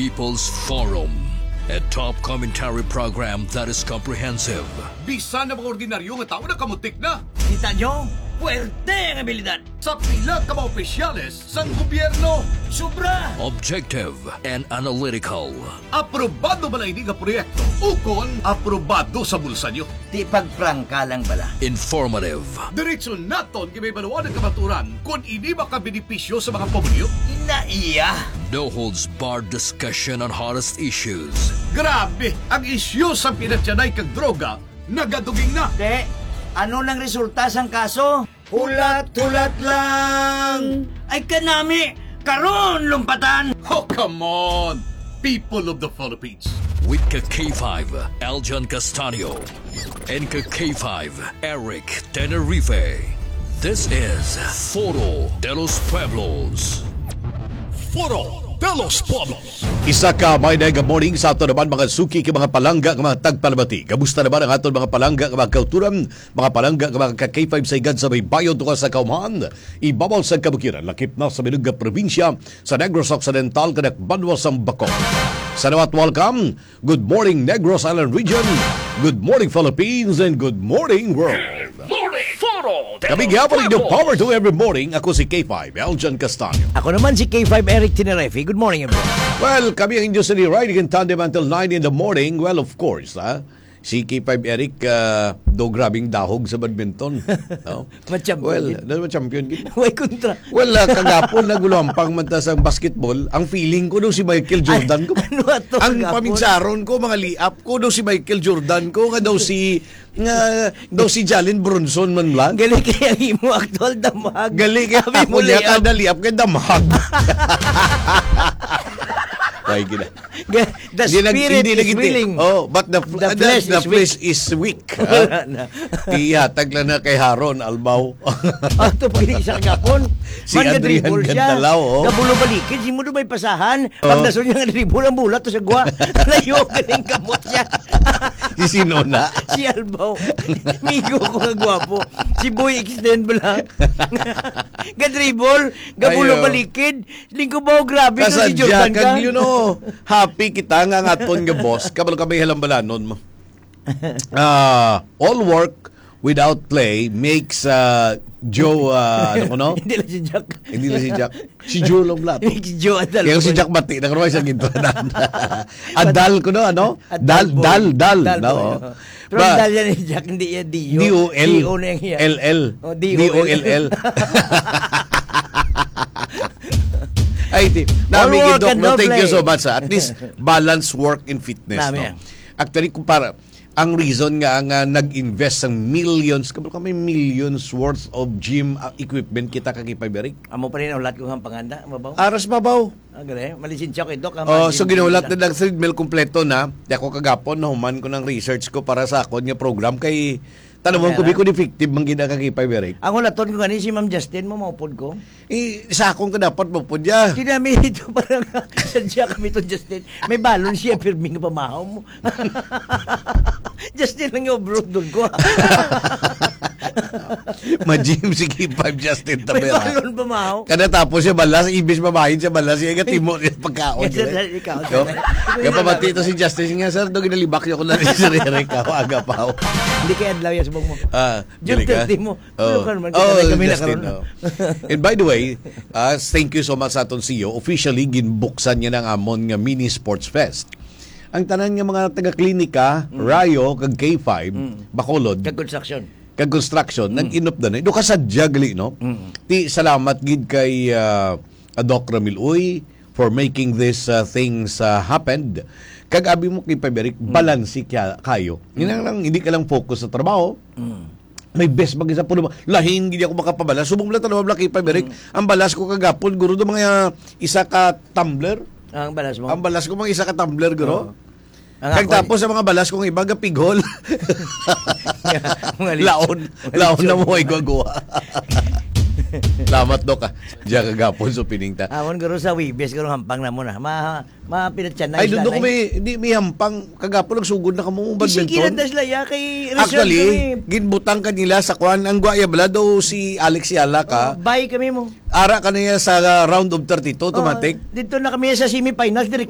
People's Forum, a top commentary program that is comprehensive, Bisa na mga ordinaryo nga tao na kamutik na. Kita nyo? Puwerte ang abilidad. Sa pila ka mga opisyales sang gobyerno. Sobra! objective, and analytical. Aprobado ba na ini nga proyekto? Ukon, aprobado sa bulsa nyo. Di pagprangka lang bala. Informative, Diretso naton kay may balawan ng kamaturan kung ini makabenepisyo sa mga pamilyo. Inaiya! no holds barred discussion on hottest issues. Grabe, ang isyu sa pinatyanay kag droga, nagaduging na. Te, ano nang resulta sang kaso? Hulat-hulat lang! Ay kanami! Karon lumpatan! Oh, come on, people of the Philippines. With K5, Aljon Castanio, and K5, Eric Tenerife. This is Foro de los Pueblos. Foro de los Pueblos. Isa ka may good morning sa ato naman mga suki ka mga palangga nga mga tagpalamati. Kamusta naman ang aton mga palangga nga mga kauturan, mga palangga nga mga K5 sa igad sa may bayon tuwa sa Kaumahan, ibabaw sa kabukiran, lakip na sa Minugga probinsya, sa Negros Occidental, kanak Banwas ang Bako. Salamat, welcome. Good morning Negros Island Region, good morning Philippines, and good morning world. Kami gabalik ng Power to Every Morning. Ako si K5, Aljon Castanio. Ako naman si K5 Eric Tenerife. Good morning everyone. Well, kami ang Industry Riding in Tandem until 9 in the morning. Well, of course, si K5 Eric, do grabing dahog sa badminton. No? Champion. Well, champion. Way kontra. Well, kagapon nagulampang mantas ang basketball. Ang feeling ko daw si Michael Jordan ko. Ano ato? Ang paminsaron ko, mga liap ko daw si Michael Jordan ko, nga daw si Jalen Brunson man lang. Gali kaya imo actual damag. Gali kaya Sabi mo, ako niya liap. kada liap kaya damag. Ay, gina. The spirit is willing. Oh, but the flesh is weak. Wala na. Ihatag lang na kay Haron Albaw. Ato pag isa kagapon. Si Adrian Gandalao, oh. Gabulo balikin, si mo may pasahan. Pag nasun niya nga dribble ang bulat to sa gwa. Layo galing kamot siya. Si Sinona. Si Albaw. Migo ko nga gwapo. Si Boy extend mo lang. Gadribble, gabulo Ayo. balikin. Lingko ba grabe to si Jordan ka? Kasadya, you know, happy kita nga aton nga boss. Kabalo kami halambalanon mo. All work without play makes Joe, ano ko no? Hindi lang si Jack. Hindi lang si Jack. Si Joe lang lahat. Si Joe Adal. Kaya si Jack Mati, nakaroon siya gintuanan. Adal ko no, ano? Dal. No? Pero Dal yan ni Jack, hindi yan D.O. D-O-L. D.O. na yung yan. L-L. Oh, D-O-L-L. Ay, All work Doc, and no, no thank you play. so much. At least, balance work and fitness. Dami No? yan. Actually, kumpara, ang reason nga nag-invest ng millions, kami millions worth of gym equipment kita kakipaberik. Amo pa rin ang ulat kong panganda, mabaw. Aras mabaw. Gale, malinsya ko Doc. So ginulat na ng treadmill kompleto na. Di ako kagapon, nahuman ko ng research ko para sa akon nga program kay tanong ko ko effective mang ginakakipaberik. Ang ulaton ko si Ma'am Justin mo maupod ko. Sa akong ka dapat mapod niya. Tinami ito parang sadya kami to Justin. May balon siya pirming pamahaw mo. Justin lang yung abroad doon ko. Ma-gym si K5 Justin May Tabera. balon pamahaw. Kada tapos siya balas, ibis mabahin siya balas, siya timo niya pagkaon. Kaya pamati ito si Justin nga, sir, doon ginalibak niya ko na rin sa Rere ka, aga pa ako. Hindi kaya adlaw yan subong mo. Juli ka? mo. Oh, Kami na Justin. karoon. And by the way, thank you so much sa aton CEO. Officially, ginbuksan niya ng amon nga mini sports fest. Ang tanan nga mga taga-klinika, Rayo, kag K5, Bacolod, Kag construction, nag-inop na do ka sadya gali, no? Ti salamat gid kay Doc Ramil Uy for making these things happen. Kag abi mo kay Paberic, balansi kayo. Hindi ka lang focus sa trabaho. May best bag isa puno. Lahin gid ako makapabalas. Subong lang tanong kay Paberic. Ang balas ko kagapon guro do mga isa ka tumbler. Ang balas mo. Ang balas ko mga isa ka tumbler guro. Kag Ako, tapos sa mga balas kong iba pighol. laon na mo ay gagawa. Salamat Doc. Diya kagapon so piningta. Awon garo sa Wibes garo hampang na mo na. Pinatyan na Ay doon ko may hampang kagapon nagsugod na kamo badminton. Isikiran das laya kay Actually, ginbutang kanila sa kwan ang guaya bala daw si Alex Yala ka. Bye kami mo. Ara kanaya sa round of 32 automatic. Dito na kami sa semi-finals